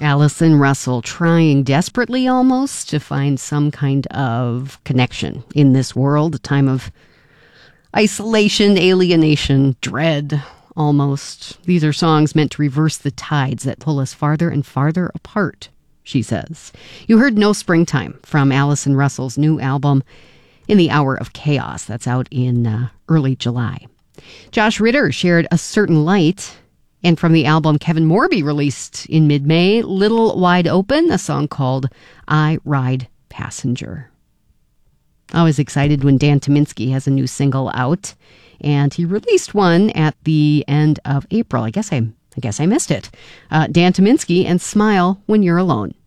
Allison Russell trying desperately almost to find some kind of connection in this world, a time of isolation, alienation, dread, almost. These are songs meant to reverse the tides that pull us farther and farther apart, she says. You heard No Springtime from Allison Russell's new album, In the Hour of Chaos. That's out in early July. Josh Ritter shared A Certain Light, and from the album Kevin Morby released in mid-May, Little Wide Open, a song called I Ride Passenger. Always excited when Dan Tyminski has a new single out, and he released one at the end of April. I guess I missed it. Dan Tyminski and Smile When You're Alone.